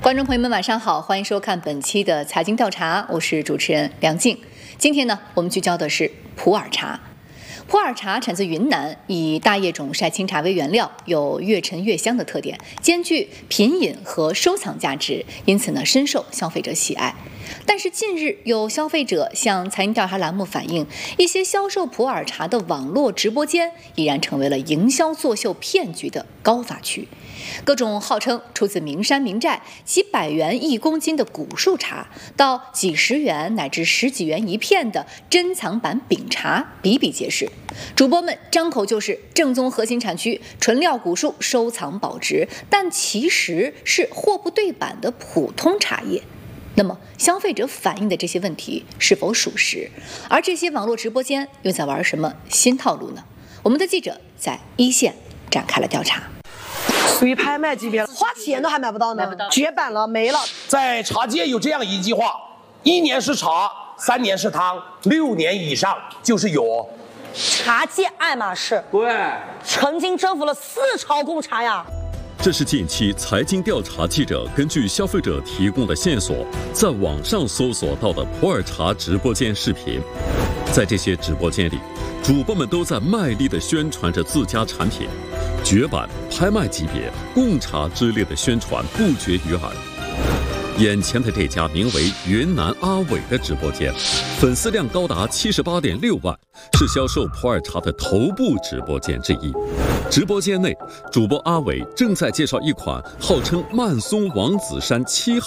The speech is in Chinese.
观众朋友们，晚上好，欢迎收看本期的财经调查，我是主持人梁静。今天呢，我们聚焦的是普洱茶。普洱茶产自云南，以大叶种晒青茶为原料，有越陈越香的特点，兼具品饮和收藏价值，因此呢，深受消费者喜爱。但是近日有消费者向财经调查栏目反映，一些销售普洱茶的网络直播间已然成为了营销作秀骗局的高发区。各种号称出自名山名寨、几百元1公斤的古树茶，到几十元乃至10几元一片的珍藏版饼茶比比皆是。主播们张口就是正宗核心产区、纯料古树、收藏保值，但其实是货不对版的普通茶叶。那么消费者反映的这些问题是否属实？而这些网络直播间又在玩什么新套路呢？我们的记者在一线展开了调查。 属于拍卖级别了，花钱都还买不到呢，绝版了，没了。 在茶界有这样一句话：1年是茶，3年是汤，6年以上就是有。 茶界爱马仕， 对， 曾经征服了4朝贡茶呀。 这是近期财经调查记者根据消费者提供的线索，在网上搜索到的普洱茶直播间视频。在这些直播间里，主播们都在卖力地宣传着自家产品，绝版、拍卖级别、贡茶之类的宣传不绝于耳。眼前的这家名为云南阿伟的直播间，粉丝量高达78.6万，是销售普洱茶的头部直播间之一。直播间内，主播阿伟正在介绍一款号称曼松王子山7号